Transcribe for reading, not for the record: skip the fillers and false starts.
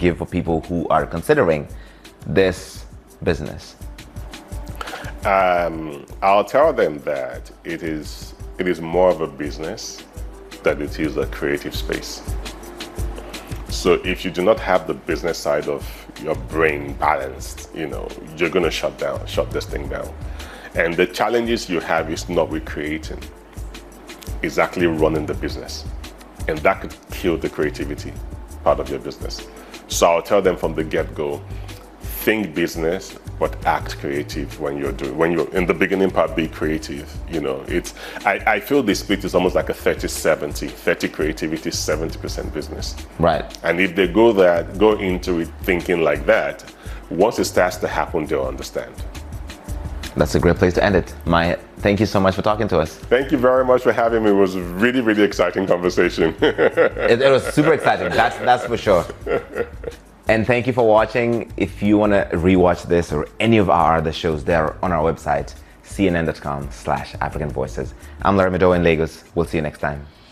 give for people who are considering this business? I'll tell them that it is more of a business than it is a creative space. So if you do not have the business side of your brain balanced, you're going to shut this thing down. And the challenges you have is not with creating, it's actually running the business. And that could kill the creativity part of your business. So I'll tell them from the get-go, think business, but act creative when you're in the beginning part, be creative. I feel the split is almost like a 30-70, 30 creativity, 70% business. Right. And if they go into it thinking like that, once it starts to happen, they'll understand. That's a great place to end it. Maya, thank you so much for talking to us. Thank you very much for having me. It was a really, really exciting conversation. It was super exciting, that's for sure. And thank you for watching. If you want to rewatch this or any of our other shows, they're on our website, cnn.com/African Voices. I'm Larry Mado in Lagos. We'll see you next time.